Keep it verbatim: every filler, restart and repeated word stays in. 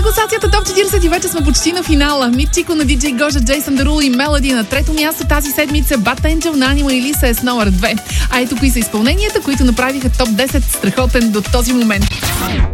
класацията Топ четиридесет и вече сме почти на финала. Мит Чико на диджей Гожа, Джейсън Дерул и Мелоди на трето място тази седмица. Bad Angel на Анима и Лиса е с номер две. А ето кои са изпълненията, които направиха Топ десет страхотен до този момент.